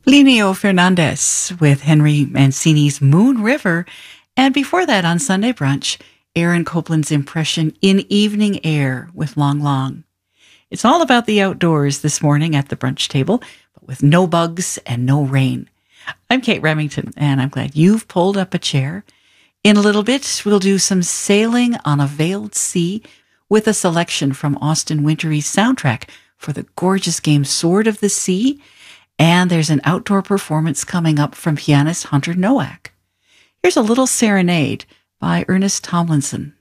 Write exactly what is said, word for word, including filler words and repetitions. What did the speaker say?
Lineo Fernandez with Henry Mancini's Moon River. And before that, on Sunday Brunch, Aaron Copland's impression In Evening Air with Long Long. It's all about the outdoors this morning at the brunch table, but with no bugs and no rain. I'm Kate Remington, and I'm glad you've pulled up a chair. In a little bit, we'll do some sailing on a veiled sea with a selection from Austin Wintory's soundtrack for the gorgeous game Sword of the Sea. And there's an outdoor performance coming up from pianist Hunter Nowak. Here's a little serenade by Ernest Tomlinson.